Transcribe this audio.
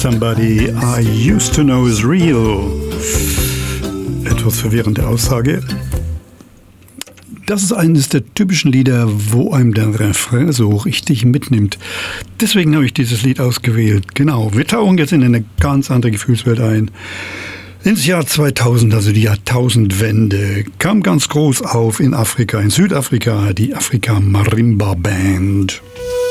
Somebody I Used to Know Is Real. Etwas verwirrende Aussage. Das ist eines der typischen Lieder, wo einem der Refrain so richtig mitnimmt. Deswegen habe ich dieses Lied ausgewählt. Genau, wir tauchen jetzt in eine ganz andere Gefühlswelt ein. Ins Jahr 2000, also die Jahrtausendwende, kam ganz groß auf in Afrika, in Südafrika, die Afrika Marimba Band.